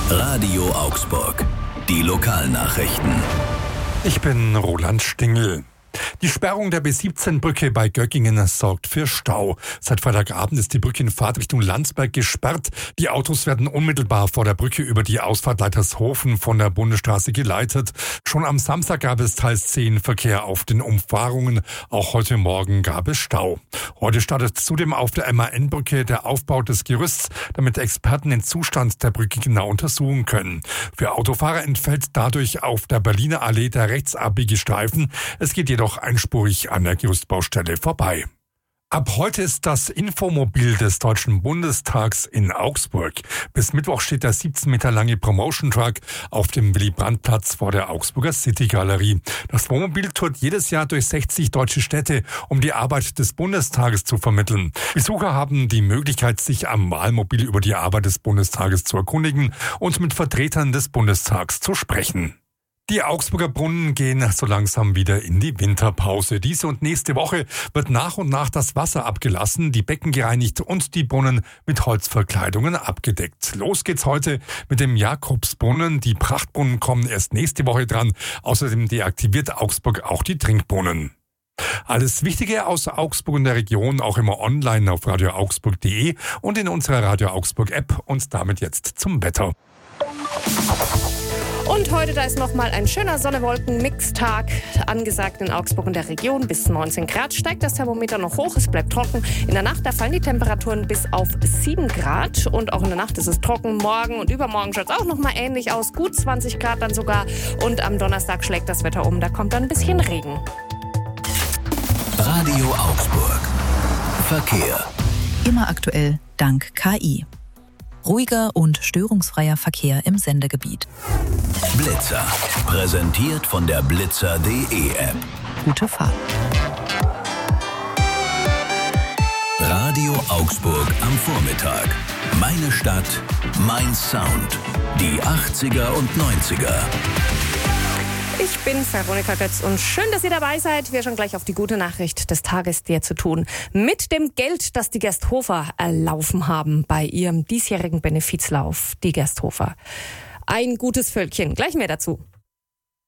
Radio Augsburg. Die Lokalnachrichten. Ich bin Roland Stingel. Die Sperrung der B17-Brücke bei Göggingen sorgt für Stau. Seit Freitagabend ist die Brücke in Fahrtrichtung Landsberg gesperrt. Die Autos werden unmittelbar vor der Brücke über die Ausfahrt Leitershofen von der Bundesstraße geleitet. Schon am Samstag gab es teils Verkehr auf den Umfahrungen. Auch heute Morgen gab es Stau. Heute startet zudem auf der MAN-Brücke der Aufbau des Gerüsts, damit Experten den Zustand der Brücke genau untersuchen können. Für Autofahrer entfällt dadurch auf der Berliner Allee der rechtsabbiege Streifen. Es geht jedoch einspurig an der Gerüstbaustelle vorbei. Ab heute ist das Infomobil des Deutschen Bundestags in Augsburg. Bis Mittwoch steht der 17 Meter lange Promotion-Truck auf dem Willy-Brandt-Platz vor der Augsburger City-Galerie. Das Wohnmobil tourt jedes Jahr durch 60 deutsche Städte, um die Arbeit des Bundestages zu vermitteln. Besucher haben die Möglichkeit, sich am Wahlmobil über die Arbeit des Bundestages zu erkundigen und mit Vertretern des Bundestags zu sprechen. Die Augsburger Brunnen gehen so langsam wieder in die Winterpause. Diese und nächste Woche wird nach und nach das Wasser abgelassen, die Becken gereinigt und die Brunnen mit Holzverkleidungen abgedeckt. Los geht's heute mit dem Jakobsbrunnen. Die Prachtbrunnen kommen erst nächste Woche dran. Außerdem deaktiviert Augsburg auch die Trinkbrunnen. Alles Wichtige aus Augsburg und der Region auch immer online auf radioaugsburg.de und in unserer Radio Augsburg App. Und damit jetzt zum Wetter. Und heute, da ist nochmal ein schöner Sonne-Wolken-Mix-Tag angesagt in Augsburg und der Region. Bis 19 Grad steigt das Thermometer noch hoch, es bleibt trocken. In der Nacht, da fallen die Temperaturen bis auf 7 Grad. Und auch in der Nacht ist es trocken. Morgen und übermorgen schaut es auch nochmal ähnlich aus. Gut 20 Grad dann sogar. Und am Donnerstag schlägt das Wetter um, da kommt dann ein bisschen Regen. Radio Augsburg. Verkehr. Immer aktuell dank KI. Ruhiger und störungsfreier Verkehr im Sendegebiet. Blitzer. Präsentiert von der Blitzer.de App. Gute Fahrt. Radio Augsburg am Vormittag. Meine Stadt, mein Sound. Die 80er und 90er. Ich bin Veronika Götz und schön, dass ihr dabei seid. Wir schauen gleich auf die gute Nachricht des Tages, der zu tun mit dem Geld, das die Gersthofer erlaufen haben bei ihrem diesjährigen Benefizlauf. Die Gersthofer. Ein gutes Völkchen. Gleich mehr dazu.